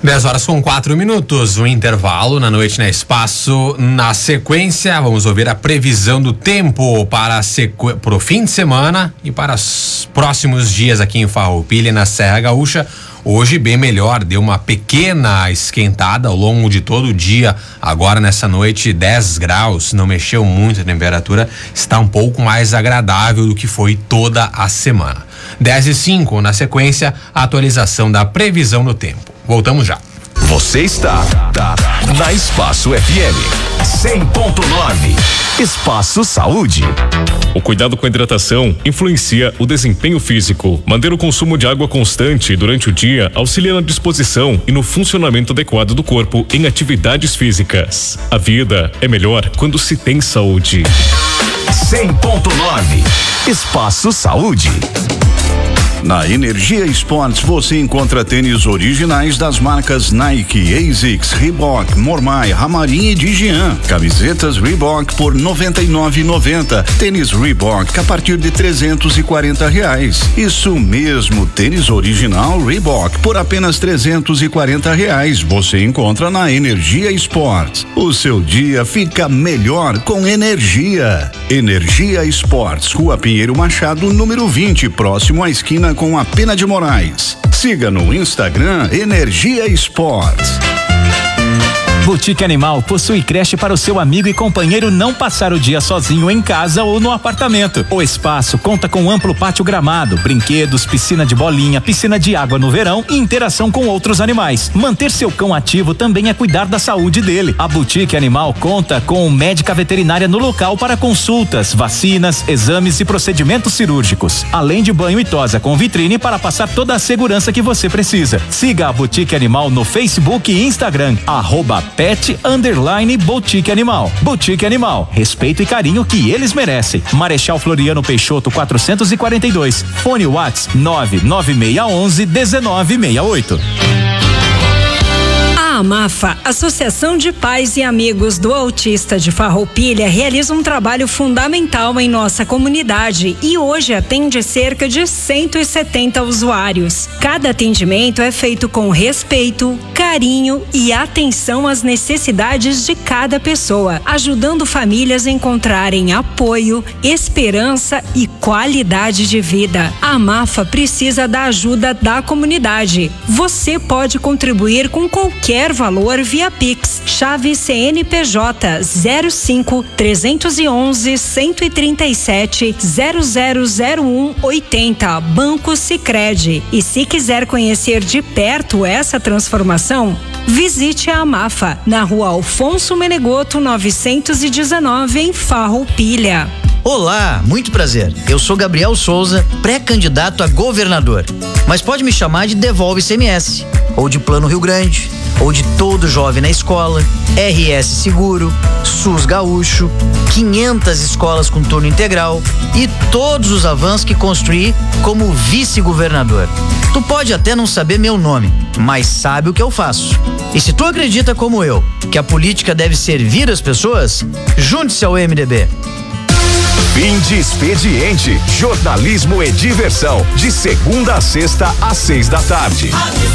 10h04, um intervalo na noite na Espaço. Na sequência, vamos ouvir a previsão do tempo para o fim de semana e para os próximos dias aqui em Farroupilha, na Serra Gaúcha. Hoje bem melhor, deu uma pequena esquentada ao longo de todo o dia. Agora nessa noite 10 graus, não mexeu muito a temperatura, está um pouco mais agradável do que foi toda a semana. 10h05, na sequência, a atualização da previsão do tempo. Voltamos já. Você está na Espaço FM 100.9. Espaço Saúde. O cuidado com a hidratação influencia o desempenho físico. Manter o consumo de água constante durante o dia auxilia na disposição e no funcionamento adequado do corpo em atividades físicas. A vida é melhor quando se tem saúde. 100.9. Espaço Saúde. Na Energia Esportes você encontra tênis originais das marcas Nike, ASICS, Reebok, Mormai, Ramarim e Digian. Camisetas Reebok por R$ 99,90. Tênis Reebok a partir de R$340. Isso mesmo, tênis original Reebok por apenas R$340. Você encontra na Energia Esportes. O seu dia fica melhor com energia. Energia Esportes, Rua Pinheiro Machado, número 20, próximo à esquina com a Pena de Moraes. Siga no Instagram Energia Esportes. Boutique Animal possui creche para o seu amigo e companheiro não passar o dia sozinho em casa ou no apartamento. O espaço conta com amplo pátio gramado, brinquedos, piscina de bolinha, piscina de água no verão e interação com outros animais. Manter seu cão ativo também é cuidar da saúde dele. A Boutique Animal conta com médica veterinária no local para consultas, vacinas, exames e procedimentos cirúrgicos, além de banho e tosa com vitrine para passar toda a segurança que você precisa. Siga a Boutique Animal no Facebook e Instagram, @pet_boutique animal. Boutique Animal, respeito e carinho que eles merecem. Marechal Floriano Peixoto 442. Fone WhatsApp 99611-1968. A AMAFA, Associação de Pais e Amigos do Autista de Farroupilha, realiza um trabalho fundamental em nossa comunidade e hoje atende cerca de 170 usuários. Cada atendimento é feito com respeito, carinho e atenção às necessidades de cada pessoa, ajudando famílias a encontrarem apoio, esperança e qualidade de vida. A AMAFA precisa da ajuda da comunidade. Você pode contribuir com qualquer valor via Pix, chave CNPJ 05 311 137 0001 80, Banco Sicredi. E se quiser conhecer de perto essa transformação, visite a AMAFA na Rua Alfonso Menegoto 919 em Farroupilha. Olá, muito prazer. Eu sou Gabriel Souza, pré-candidato a governador. Mas pode me chamar de Devolve ICMS, ou de Plano Rio Grande, ou de Todo Jovem na Escola, RS Seguro, SUS Gaúcho, 500 escolas com turno integral e todos os avanços que construí como vice-governador. Tu pode até não saber meu nome, mas sabe o que eu faço. E se tu acredita como eu, que a política deve servir as pessoas, junte-se ao MDB. Fim de expediente. Jornalismo e diversão. De segunda a sexta, às 6 da tarde.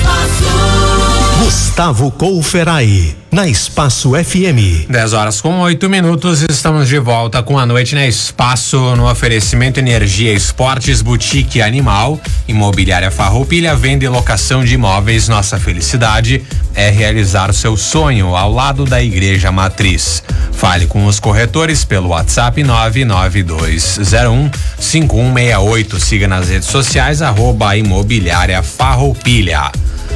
Gustavo Couferai, na Espaço FM. 10h08, estamos de volta com a noite na Espaço, no oferecimento Energia Esportes, Boutique Animal, Imobiliária Farroupilha, venda e locação de imóveis. Nossa felicidade é realizar o seu sonho ao lado da Igreja Matriz. Fale com os corretores pelo WhatsApp 99201-5168. Siga nas redes sociais @Imobiliária Farroupilha.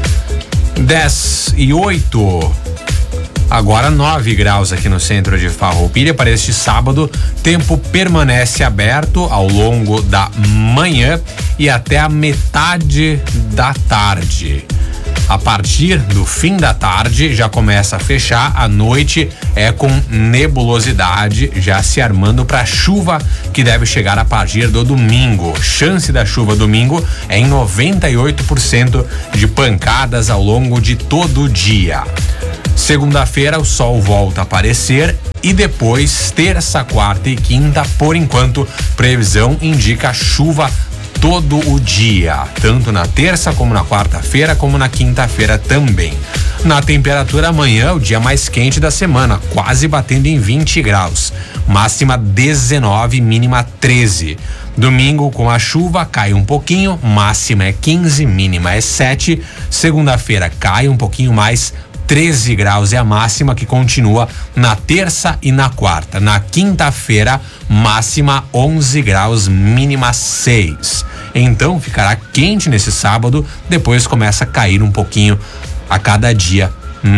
10h08. Agora 9 graus aqui no centro de Farroupilha. Para este sábado, tempo permanece aberto ao longo da manhã e até a metade da tarde. A partir do fim da tarde já começa a fechar, a noite é com nebulosidade já se armando para chuva que deve chegar a partir do domingo. Chance da chuva domingo é em 98% de pancadas ao longo de todo o dia. Segunda-feira o sol volta a aparecer e depois terça, quarta e quinta, por enquanto, previsão indica chuva todo o dia, tanto na terça como na quarta-feira, como na quinta-feira também. Na temperatura amanhã, o dia mais quente da semana, quase batendo em 20 graus. Máxima 19, mínima 13. Domingo, com a chuva, cai um pouquinho, máxima é 15, mínima é 7. Segunda-feira cai um pouquinho mais, 13 graus é a máxima, que continua na terça e na quarta. Na quinta-feira, máxima 11 graus, mínima 6. Então ficará quente nesse sábado, depois começa a cair um pouquinho a cada dia,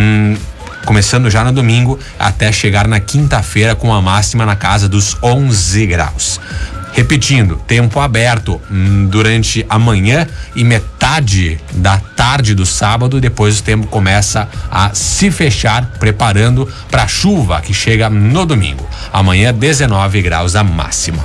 começando já no domingo até chegar na quinta-feira com a máxima na casa dos 11 graus. Repetindo, tempo aberto durante a manhã e metade da tarde do sábado. Depois o tempo começa a se fechar, preparando para a chuva que chega no domingo. Amanhã 19 graus a máxima.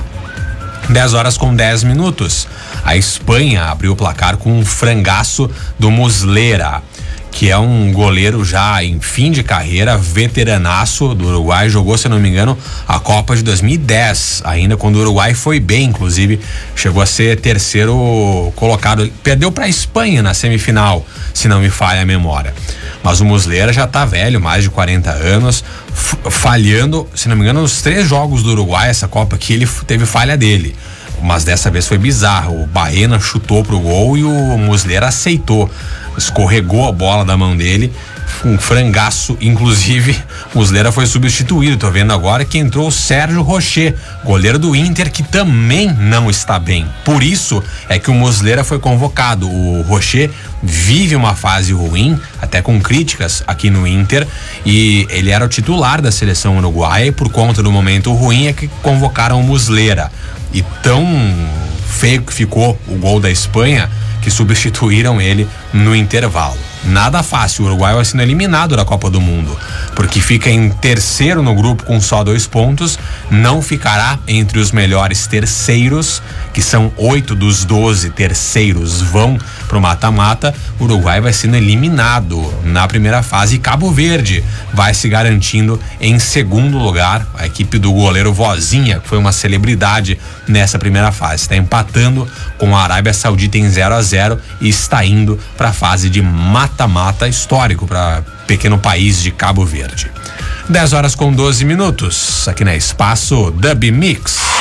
10 horas com 10 minutos. A Espanha abriu o placar com um frangaço do Muslera, que é um goleiro já em fim de carreira, veteranaço do Uruguai. Jogou, se não me engano, a Copa de 2010, ainda quando o Uruguai foi bem, inclusive chegou a ser terceiro colocado. Perdeu para a Espanha na semifinal, se não me falha a memória. Mas o Muslera já tá velho, mais de 40 anos, falhando, se não me engano, nos 3 jogos do Uruguai, essa Copa aqui, ele teve falha dele. Mas dessa vez foi bizarro. O Baena chutou pro gol e o Muslera aceitou. Escorregou a bola da mão dele, um frangaço. Inclusive, o Muslera foi substituído. Tô vendo agora que entrou o Sérgio Rocher, goleiro do Inter, que também não está bem. Por isso é que o Muslera foi convocado. O Rocher vive uma fase ruim, até com críticas aqui no Inter, e ele era o titular da seleção uruguaia, e por conta do momento ruim é que convocaram o Muslera. E tão feio que ficou o gol da Espanha que substituíram ele no intervalo. Nada fácil, o Uruguai vai sendo eliminado da Copa do Mundo, porque fica em terceiro no grupo com só 2 pontos, não ficará entre os melhores terceiros, que são 8 dos 12 terceiros vão pro mata-mata. O Uruguai vai sendo eliminado na primeira fase e Cabo Verde vai se garantindo em segundo lugar. A equipe do goleiro Vozinha, que foi uma celebridade nessa primeira fase, está empatando com a Arábia Saudita em 0-0 e está indo para a fase de mata-mata, histórico para pequeno país de Cabo Verde. 10 horas com 12 minutos, aqui na Espaço Dub Mix.